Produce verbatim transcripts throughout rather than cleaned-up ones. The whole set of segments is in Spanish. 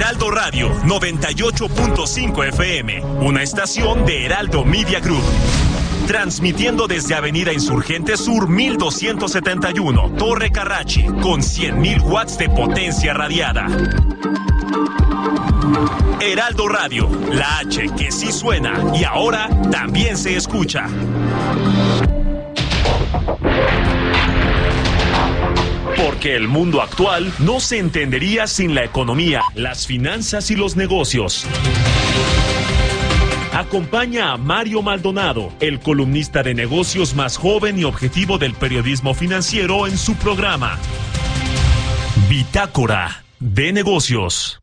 Heraldo Radio noventa y ocho punto cinco F M, una estación de Heraldo Media Group. Transmitiendo desde Avenida Insurgente Sur mil doscientos setenta y uno, Torre Carrachi, con cien mil watts de potencia radiada. Heraldo Radio, la H que sí suena y ahora también se escucha. Porque el mundo actual no se entendería sin la economía, las finanzas y los negocios. Acompaña a Mario Maldonado, el columnista de negocios más joven y objetivo del periodismo financiero, en su programa Bitácora de Negocios.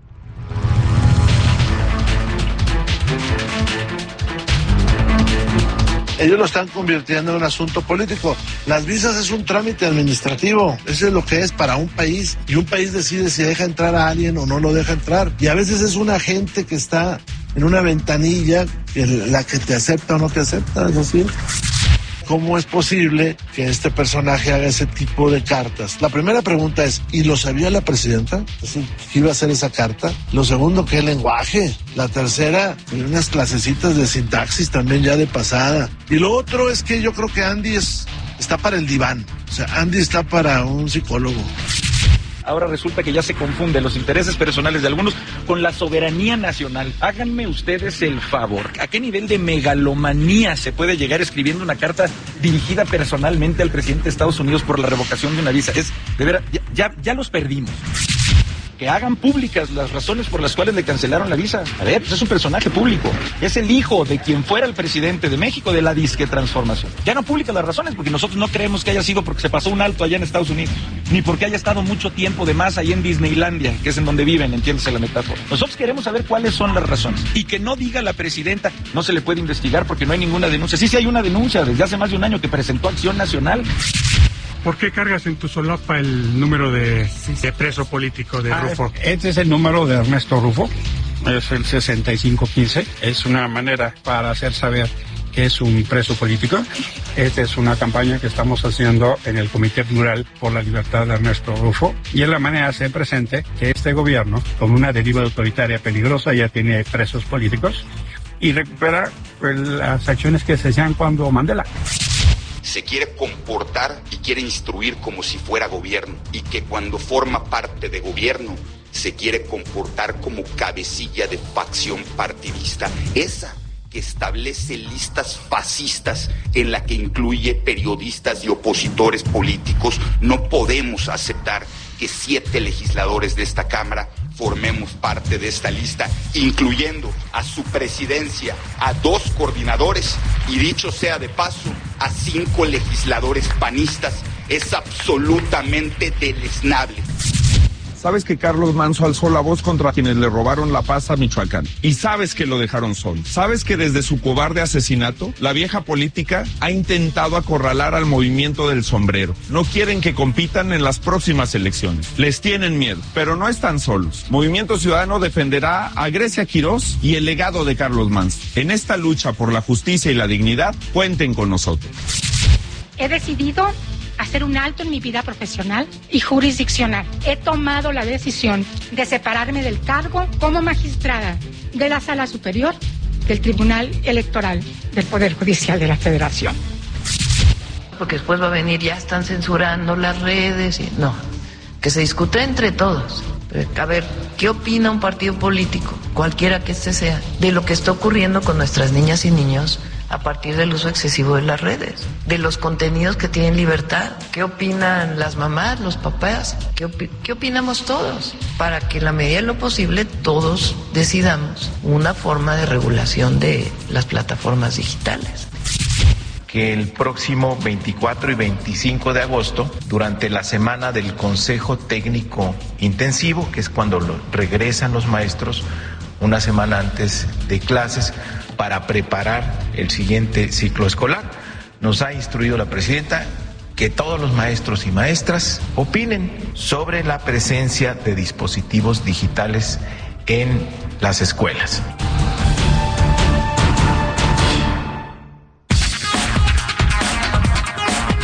Ellos lo están convirtiendo en un asunto político. Las visas es un trámite administrativo. Eso es lo que es para un país. Y un país decide si deja entrar a alguien o no lo deja entrar. Y a veces es una gente que está en una ventanilla, que la que te acepta o no te acepta, es así. ¿Cómo es posible que este personaje haga ese tipo de cartas? La primera pregunta es, ¿y lo sabía la presidenta? Es decir, ¿que iba a hacer esa carta? Lo segundo, ¿qué lenguaje? La tercera, unas clasecitas de sintaxis también ya de pasada. Y lo otro es que yo creo que Andy es, está para el diván. O sea, Andy está para un psicólogo. Ahora resulta que ya se confunden los intereses personales de algunos con la soberanía nacional. Háganme ustedes el favor. ¿A qué nivel de megalomanía se puede llegar escribiendo una carta dirigida personalmente al presidente de Estados Unidos por la revocación de una visa? Es, de veras, ya, ya, ya los perdimos. Que hagan públicas las razones por las cuales le cancelaron la visa. A ver, pues es un personaje público. Es el hijo de quien fuera el presidente de México de la disque transformación. Ya no publica las razones porque nosotros no creemos que haya sido porque se pasó un alto allá en Estados Unidos, ni porque haya estado mucho tiempo de más ahí en Disneylandia, que es en donde viven, entiéndese la metáfora. Nosotros queremos saber cuáles son las razones. Y que no diga la presidenta, no se le puede investigar porque no hay ninguna denuncia. Sí, sí hay una denuncia desde hace más de un año que presentó Acción Nacional. ¿Por qué cargas en tu solapa el número de, de preso político de ah, Rufo? Este es el número de Ernesto Rufo, es el sesenta y cinco quince. Es una manera para hacer saber que es un preso político. Esta es una campaña que estamos haciendo en el Comité Plural por la Libertad de Ernesto Rufo. Y es la manera de hacer presente que este gobierno, con una deriva autoritaria peligrosa, ya tiene presos políticos y recupera pues, las acciones que se hacían cuando Mandela. Se quiere comportar y quiere instruir como si fuera gobierno, y que cuando forma parte de gobierno se quiere comportar como cabecilla de facción partidista, esa que establece listas fascistas en la que incluye periodistas y opositores políticos. No podemos aceptar que siete legisladores de esta Cámara formemos parte de esta lista, incluyendo a su presidencia, a dos coordinadores y, dicho sea de paso, a cinco legisladores panistas. Es absolutamente deleznable. Sabes que Carlos Manzo alzó la voz contra quienes le robaron la paz a Michoacán. Y sabes que lo dejaron solo. Sabes que desde su cobarde asesinato, la vieja política ha intentado acorralar al movimiento del sombrero. No quieren que compitan en las próximas elecciones. Les tienen miedo, pero no están solos. Movimiento Ciudadano defenderá a Grecia Quirós y el legado de Carlos Manzo. En esta lucha por la justicia y la dignidad, cuenten con nosotros. He decidido hacer un alto en mi vida profesional y jurisdiccional. He tomado la decisión de separarme del cargo como magistrada de la Sala Superior del Tribunal Electoral del Poder Judicial de la Federación. Porque después va a venir, ya están censurando las redes. Y no, que se discute entre todos. A ver, ¿qué opina un partido político, cualquiera que este sea, de lo que está ocurriendo con nuestras niñas y niños a partir del uso excesivo de las redes, de los contenidos que tienen libertad? ¿Qué opinan las mamás, los papás? ¿Qué, opi- qué opinamos todos? Para que en la medida de lo posible todos decidamos una forma de regulación de las plataformas digitales. Que el próximo veinticuatro y veinticinco de agosto, durante la semana del Consejo Técnico Intensivo, que es cuando lo, regresan los maestros, una semana antes de clases, para preparar el siguiente ciclo escolar, nos ha instruido la presidenta que todos los maestros y maestras opinen sobre la presencia de dispositivos digitales en las escuelas.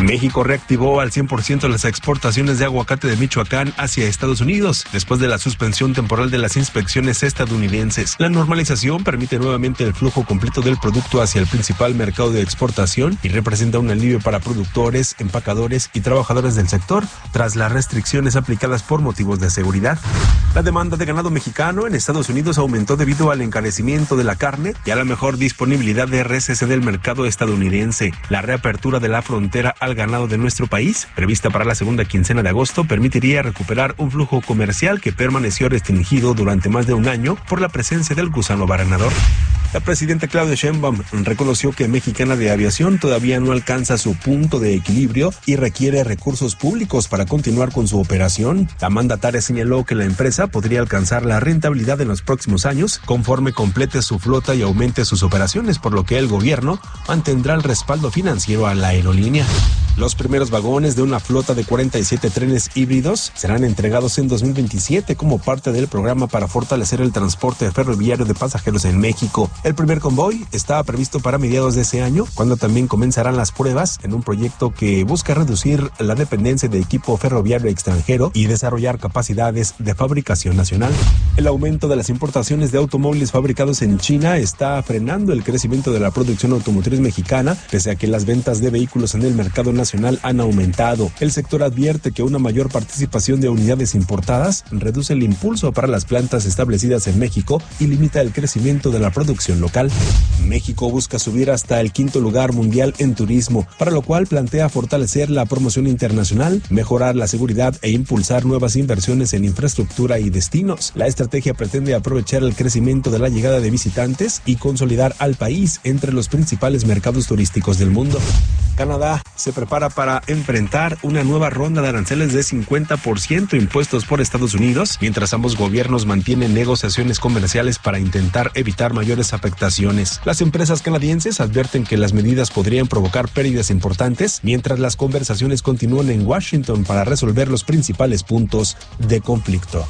México reactivó al cien por ciento las exportaciones de aguacate de Michoacán hacia Estados Unidos, después de la suspensión temporal de las inspecciones estadounidenses. La normalización permite nuevamente el flujo completo del producto hacia el principal mercado de exportación y representa un alivio para productores, empacadores y trabajadores del sector, tras las restricciones aplicadas por motivos de seguridad. La demanda de ganado mexicano en Estados Unidos aumentó debido al encarecimiento de la carne y a la mejor disponibilidad de reses en el mercado estadounidense. La reapertura de la frontera al ganado de nuestro país, prevista para la segunda quincena de agosto, permitiría recuperar un flujo comercial que permaneció restringido durante más de un año por la presencia del gusano barrenador. La presidenta Claudia Sheinbaum reconoció que Mexicana de Aviación todavía no alcanza su punto de equilibrio y requiere recursos públicos para continuar con su operación. La mandataria señaló que la empresa podría alcanzar la rentabilidad en los próximos años conforme complete su flota y aumente sus operaciones, por lo que el gobierno mantendrá el respaldo financiero a la aerolínea. Los primeros vagones de una flota de cuarenta y siete trenes híbridos serán entregados en dos mil veintisiete como parte del programa para fortalecer el transporte ferroviario de pasajeros en México. El primer convoy estaba previsto para mediados de ese año, cuando también comenzarán las pruebas en un proyecto que busca reducir la dependencia de equipo ferroviario extranjero y desarrollar capacidades de fabricación nacional. El aumento de las importaciones de automóviles fabricados en China está frenando el crecimiento de la producción automotriz mexicana, pese a que las ventas de vehículos en el mercado nacional nacional han aumentado. El sector advierte que una mayor participación de unidades importadas reduce el impulso para las plantas establecidas en México y limita el crecimiento de la producción local. México busca subir hasta el quinto lugar mundial en turismo, para lo cual plantea fortalecer la promoción internacional, mejorar la seguridad e impulsar nuevas inversiones en infraestructura y destinos. La estrategia pretende aprovechar el crecimiento de la llegada de visitantes y consolidar al país entre los principales mercados turísticos del mundo. Canadá se prepara para enfrentar una nueva ronda de aranceles de cincuenta por ciento impuestos por Estados Unidos, mientras ambos gobiernos mantienen negociaciones comerciales para intentar evitar mayores afectaciones. Las empresas canadienses advierten que las medidas podrían provocar pérdidas importantes, mientras las conversaciones continúan en Washington para resolver los principales puntos de conflicto.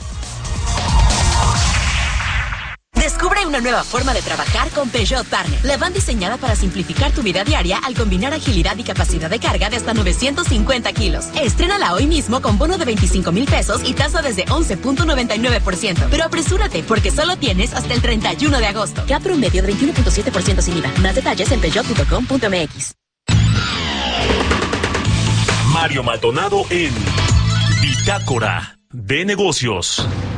Descubre una nueva forma de trabajar con Peugeot Partner. La van diseñada para simplificar tu vida diaria al combinar agilidad y capacidad de carga de hasta novecientos cincuenta kilos. Estrénala hoy mismo con bono de veinticinco mil pesos y tasa desde once punto noventa y nueve por ciento. Pero apresúrate, porque solo tienes hasta el treinta y uno de agosto. K promedio de veintiuno punto siete por ciento sin I V A. Más detalles en peugeot punto com punto m x. Mario Maldonado en Bitácora de Negocios.